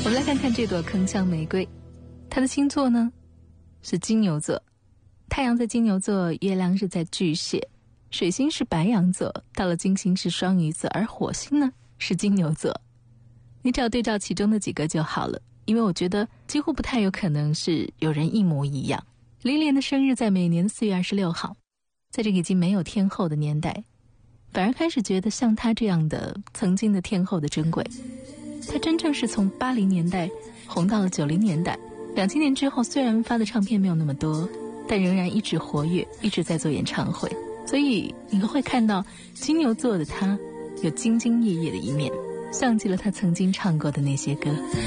我们来看看这朵铿锵玫瑰，它的星座呢是金牛座，太阳在金牛座，月亮是在巨蟹，水星是白羊座，到了金星是双鱼座，而火星呢是金牛座。你只要对照其中的几个就好了，因为我觉得几乎不太有可能是有人一模一样。林莲的生日在每年4月26号，在这个已经没有天后的年代，反而开始觉得像她这样的曾经的天后的珍贵。她真正是从80年代红到了90年代，2000年之后虽然发的唱片没有那么多，但仍然一直活跃，一直在做演唱会。所以你会看到金牛座的她有兢兢业业的一面，像极了她曾经唱过的那些歌。